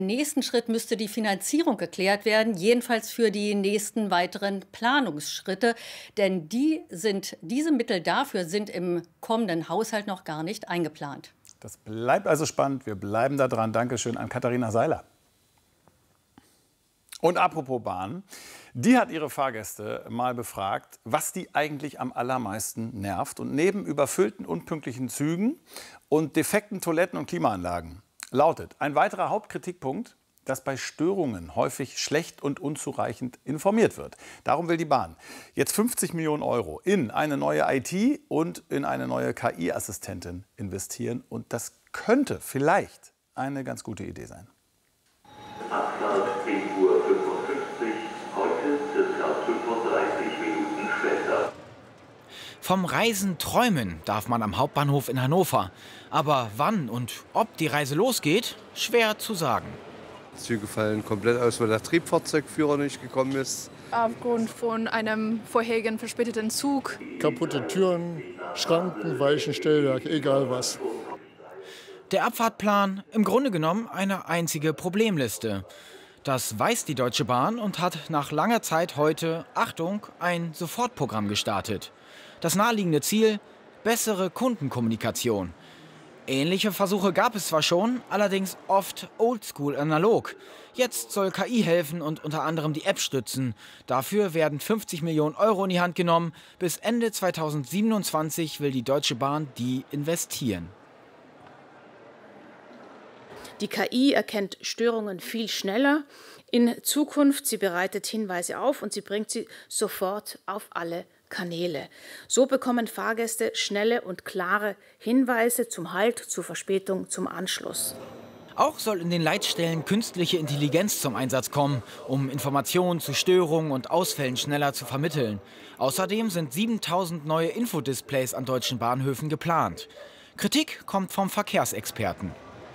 Im nächsten Schritt müsste die Finanzierung geklärt werden, jedenfalls für die nächsten weiteren Planungsschritte. Denn diese Mittel dafür sind im kommenden Haushalt noch gar nicht eingeplant. Das bleibt also spannend. Wir bleiben da dran. Dankeschön an Katharina Seiler. Und apropos Bahn, die hat ihre Fahrgäste mal befragt, was die eigentlich am allermeisten nervt. Und neben überfüllten, unpünktlichen Zügen und defekten Toiletten und Klimaanlagen lautet ein weiterer Hauptkritikpunkt, dass bei Störungen häufig schlecht und unzureichend informiert wird. Darum will die Bahn jetzt 50 Millionen Euro in eine neue IT und in eine neue KI-Assistentin investieren. Und das könnte vielleicht eine ganz gute Idee sein. Abfahrt 10:55 Uhr, heute circa 35 Minuten später. Vom Reisen träumen darf man am Hauptbahnhof in Hannover. Aber wann und ob die Reise losgeht, schwer zu sagen. Züge fallen komplett aus, weil der Triebfahrzeugführer nicht gekommen ist. Aufgrund von einem vorherigen verspäteten Zug. Kaputte Türen, Schranken, Weichen, Stellwerk, egal was. Der Abfahrtplan, im Grunde genommen eine einzige Problemliste. Das weiß die Deutsche Bahn und hat nach langer Zeit heute, Achtung, ein Sofortprogramm gestartet. Das naheliegende Ziel: bessere Kundenkommunikation. Ähnliche Versuche gab es zwar schon, allerdings oft oldschool analog. Jetzt soll KI helfen und unter anderem die App stützen. Dafür werden 50 Millionen Euro in die Hand genommen. Bis Ende 2027 will die Deutsche Bahn die investieren. Die KI erkennt Störungen viel schneller. In Zukunft, sie bereitet Hinweise auf und sie bringt sie sofort auf alle Kanäle. So bekommen Fahrgäste schnelle und klare Hinweise zum Halt, zur Verspätung, zum Anschluss. Auch soll in den Leitstellen künstliche Intelligenz zum Einsatz kommen, um Informationen zu Störungen und Ausfällen schneller zu vermitteln. Außerdem sind 7000 neue Infodisplays an deutschen Bahnhöfen geplant. Kritik kommt vom Verkehrsexperten.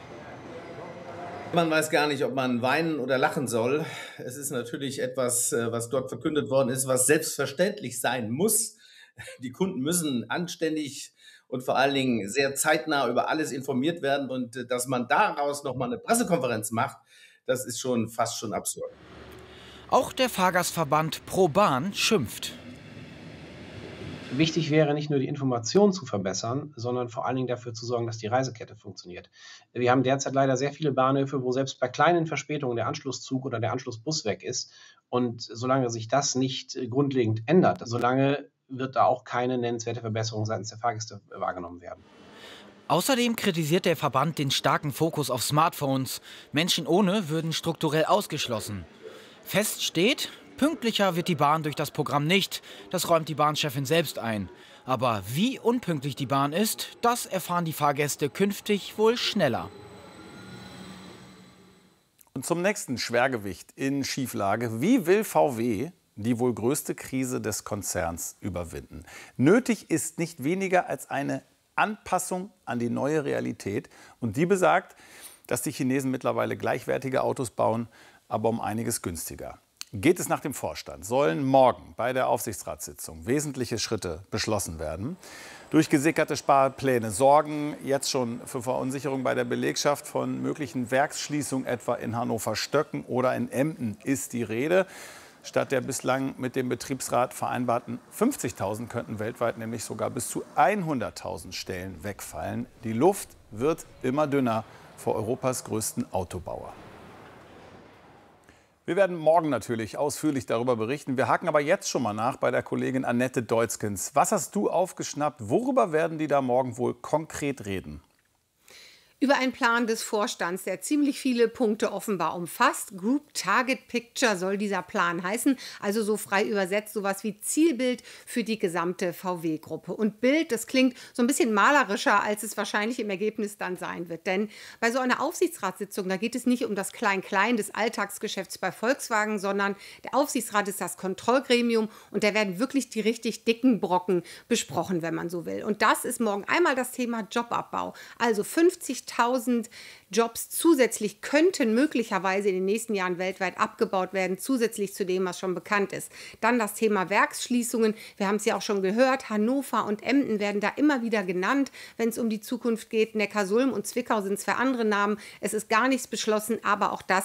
Man weiß gar nicht, ob man weinen oder lachen soll. Es ist natürlich etwas, was dort verkündet worden ist, was selbstverständlich sein muss. Die Kunden müssen anständig und vor allen Dingen sehr zeitnah über alles informiert werden. Und dass man daraus nochmal eine Pressekonferenz macht, das ist schon fast schon absurd. Auch der Fahrgastverband ProBahn schimpft. Wichtig wäre nicht nur die Information zu verbessern, sondern vor allen Dingen dafür zu sorgen, dass die Reisekette funktioniert. Wir haben derzeit leider sehr viele Bahnhöfe, wo selbst bei kleinen Verspätungen der Anschlusszug oder der Anschlussbus weg ist. Und solange sich das nicht grundlegend ändert, solange wird da auch keine nennenswerte Verbesserung seitens der Fahrgäste wahrgenommen werden. Außerdem kritisiert der Verband den starken Fokus auf Smartphones. Menschen ohne würden strukturell ausgeschlossen. Fest steht: pünktlicher wird die Bahn durch das Programm nicht, das räumt die Bahnchefin selbst ein. Aber wie unpünktlich die Bahn ist, das erfahren die Fahrgäste künftig wohl schneller. Und zum nächsten Schwergewicht in Schieflage. Wie will VW die wohl größte Krise des Konzerns überwinden? Nötig ist nicht weniger als eine Anpassung an die neue Realität. Und die besagt, dass die Chinesen mittlerweile gleichwertige Autos bauen, aber um einiges günstiger. Geht es nach dem Vorstand, sollen morgen bei der Aufsichtsratssitzung wesentliche Schritte beschlossen werden. Durchgesickerte Sparpläne sorgen jetzt schon für Verunsicherung bei der Belegschaft. Von möglichen Werksschließungen etwa in Hannover-Stöcken oder in Emden ist die Rede. Statt der bislang mit dem Betriebsrat vereinbarten 50.000 könnten weltweit nämlich sogar bis zu 100.000 Stellen wegfallen. Die Luft wird immer dünner vor Europas größten Autobauer. Wir werden morgen natürlich ausführlich darüber berichten. Wir haken aber jetzt schon mal nach bei der Kollegin Annette Deutzkens. Was hast du aufgeschnappt? Worüber werden die da morgen wohl konkret reden? Über einen Plan des Vorstands, der ziemlich viele Punkte offenbar umfasst. Group Target Picture soll dieser Plan heißen, also so frei übersetzt sowas wie Zielbild für die gesamte VW-Gruppe. Und Bild, das klingt so ein bisschen malerischer, als es wahrscheinlich im Ergebnis dann sein wird. Denn bei so einer Aufsichtsratssitzung, da geht es nicht um das Klein-Klein des Alltagsgeschäfts bei Volkswagen, sondern der Aufsichtsrat ist das Kontrollgremium und da werden wirklich die richtig dicken Brocken besprochen, wenn man so will. Und das ist morgen einmal das Thema Jobabbau. Also 50.000 50.000 Jobs zusätzlich könnten möglicherweise in den nächsten Jahren weltweit abgebaut werden, zusätzlich zu dem, was schon bekannt ist. Dann das Thema Werksschließungen. Wir haben es ja auch schon gehört, Hannover und Emden werden da immer wieder genannt, wenn es um die Zukunft geht. Neckarsulm und Zwickau sind 2 andere Namen. Es ist gar nichts beschlossen, aber auch das